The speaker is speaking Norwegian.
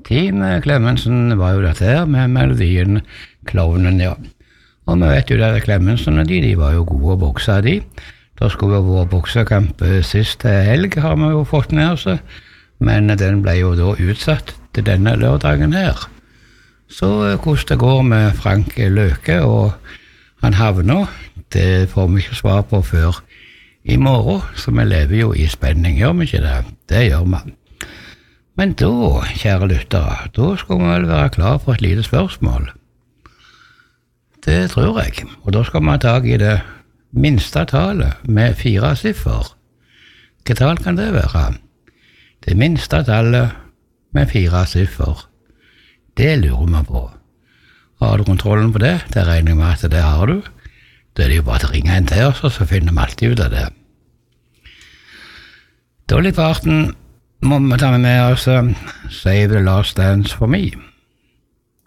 Time Clemensen var jo dette her med melodien Klovnen, ja. Og vi vet jo at Clemensen og de var jo gode å bokse, de. Da skulle jo vår boksekamp siste helg, har vi jo fått med oss, men den ble jo da utsatt til denne lørdagen her. Så hvordan det går med Frank Løke og han havner, det får vi ikke svar på før i morgen, så vi lever jo i spenning, gjør vi ikke det? Det gjør vi. Men da, kjære lyttere, da skal vi vel være klar for et lite spørsmål. Det tror jeg, og da skal vi ha tag i det minste tallet med 4 siffer. Hva tall kan det være? Det minste tallet med 4 siffer. Det lurer vi på. Har du kontrollen på det? Det regner jeg med at det har du. Da er det jo bare til å ringe en til oss, og så finner vi alltid ut av det. Dolly Parton må vi ta med oss Save the Last Dance for Me.